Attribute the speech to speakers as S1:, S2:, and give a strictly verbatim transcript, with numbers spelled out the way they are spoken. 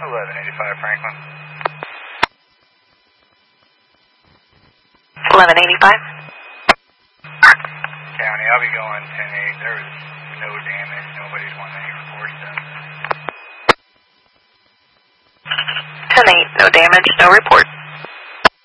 S1: eleven eighty-five Franklin.
S2: eleven eighty-five.
S1: County, I'll be going ten eight. There was no damage. Nobody's wanting any reports done.
S2: ten eight, no damage, no report.